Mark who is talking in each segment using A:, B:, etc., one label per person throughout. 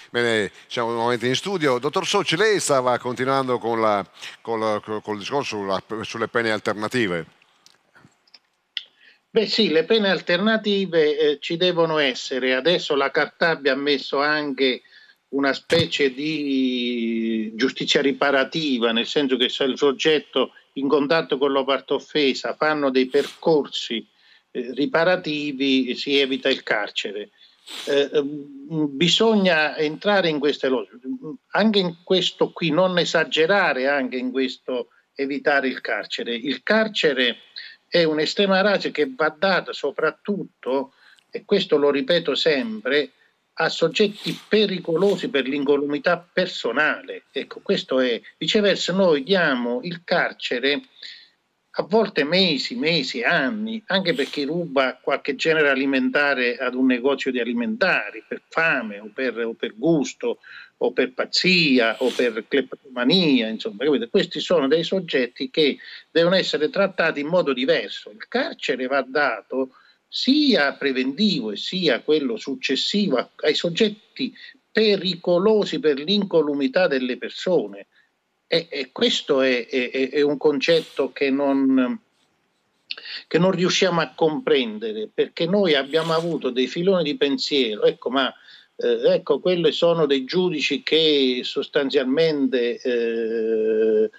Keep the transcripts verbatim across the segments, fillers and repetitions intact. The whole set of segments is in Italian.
A: Bene, siamo nuovamente in studio. Dottor Socci, lei stava continuando con, la, con, la, con il discorso sulla, sulle pene alternative.
B: Beh sì, le pene alternative eh, ci devono essere. Adesso la Cartabia ha messo anche una specie di giustizia riparativa, nel senso che se il soggetto in contatto con la parte offesa fanno dei percorsi eh, riparativi, si evita il carcere. Eh, bisogna entrare in queste logiche, anche in questo qui, non esagerare anche in questo evitare il carcere. Il carcere è un'estrema ratio che va data soprattutto, e questo lo ripeto sempre, a soggetti pericolosi per l'incolumità personale. Ecco, questo è. Viceversa, noi diamo il carcere a volte mesi, mesi, anni, anche per chi ruba qualche genere alimentare ad un negozio di alimentari, per fame o per, o per gusto o per pazzia o per cleptomania, insomma, capite? Questi sono dei soggetti che devono essere trattati in modo diverso. Il carcere va dato sia preventivo e sia quello successivo ai soggetti pericolosi per l'incolumità delle persone. E, e questo è, è, è un concetto che non, che non riusciamo a comprendere, perché noi abbiamo avuto dei filoni di pensiero, ecco, ma eh, ecco, quelli sono dei giudici che sostanzialmente eh,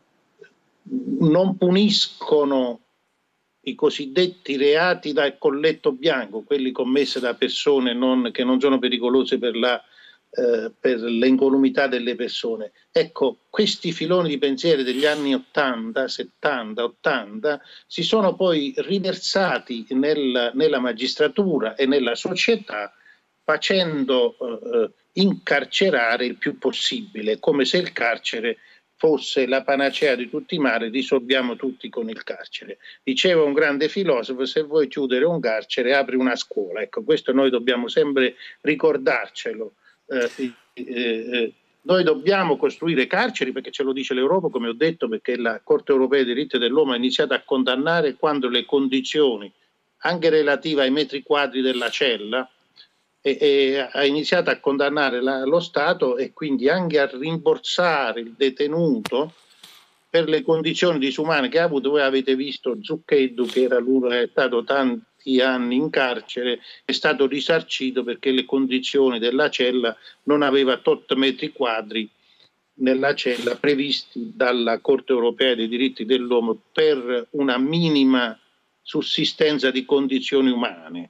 B: non puniscono i cosiddetti reati dal colletto bianco, quelli commessi da persone non, che non sono pericolose per la Eh, per l'incolumità delle persone. Ecco, questi filoni di pensiero degli anni ottanta, settanta, ottanta si sono poi riversati nel, nella magistratura e nella società, facendo eh, incarcerare il più possibile, come se il carcere fosse la panacea di tutti i mali, risolviamo tutti con il carcere. Diceva un grande filosofo: se vuoi chiudere un carcere, apri una scuola. Ecco, questo noi dobbiamo sempre ricordarcelo. Eh, eh, noi dobbiamo costruire carceri, perché ce lo dice l'Europa, come ho detto, perché la Corte europea dei diritti dell'uomo ha iniziato a condannare quando le condizioni, anche relative ai metri quadri della cella, e, e ha iniziato a condannare la, lo Stato e quindi anche a rimborsare il detenuto per le condizioni disumane che ha avuto. Voi avete visto Zucchetto, che era lui, è stato tanti anni in carcere, è stato risarcito perché le condizioni della cella non aveva tot metri quadri nella cella previsti dalla Corte europea dei diritti dell'uomo per una minima sussistenza di condizioni umane.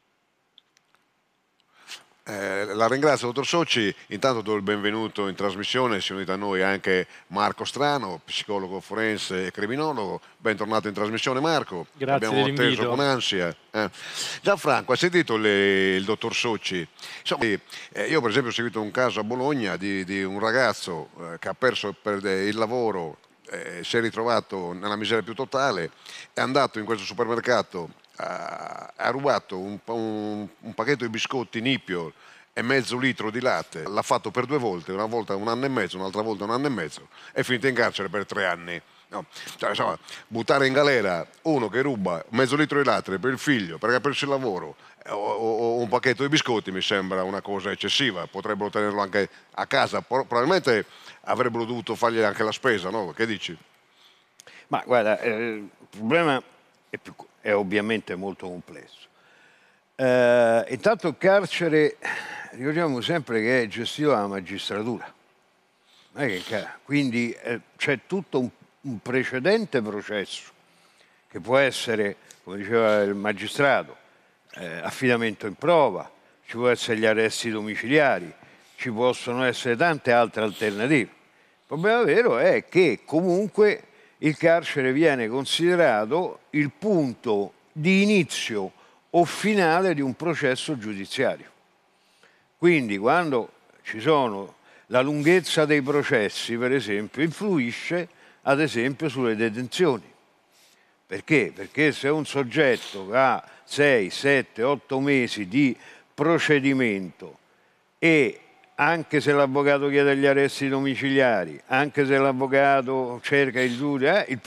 A: Eh, la ringrazio, dottor Socci. Intanto do il benvenuto in trasmissione. Si è unito a noi anche Marco Strano, psicologo forense e criminologo. Bentornato in trasmissione, Marco.
C: Grazie
A: Abbiamo atteso con ansia. Eh. Gianfranco, hai sentito le, il dottor Socci? Insomma, eh, io per esempio ho seguito un caso a Bologna di, di un ragazzo eh, che ha perso per il lavoro, eh, si è ritrovato nella miseria più totale, è andato in questo supermercato, ha, ha rubato un, un, un pacchetto di biscotti Nipio e mezzo litro di latte, l'ha fatto per due volte, una volta un anno e mezzo, un'altra volta un anno e mezzo, è finito in carcere per tre anni. No. Cioè, insomma, buttare in galera uno che ruba mezzo litro di latte per il figlio perché ha perso il lavoro o, o, o un pacchetto di biscotti mi sembra una cosa eccessiva. Potrebbero tenerlo anche a casa, probabilmente avrebbero dovuto fargli anche la spesa, no? Che dici?
D: Ma guarda, eh, il problema è, più, è ovviamente molto complesso. Eh, intanto il carcere, ricordiamo sempre che è gestito dalla magistratura. Non è che, quindi eh, c'è tutto un, un precedente processo che può essere, come diceva il magistrato, eh, affidamento in prova, ci può essere gli arresti domiciliari, ci possono essere tante altre alternative. Il problema vero è che comunque il carcere viene considerato il punto di inizio o finale di un processo giudiziario. Quindi quando ci sono la lunghezza dei processi, per esempio, influisce ad esempio sulle detenzioni. Perché? Perché se un soggetto ha sei, sette, otto mesi di procedimento e anche se l'avvocato chiede gli arresti domiciliari, anche se l'avvocato cerca il giudice, eh, il